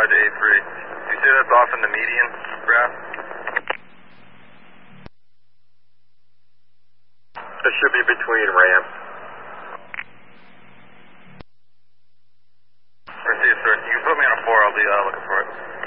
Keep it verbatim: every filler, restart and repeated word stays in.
five to eight three. You say that's off in the median graph? It should be between ramps. Receive, sir. You can put me on a four. I'll be uh, looking for it.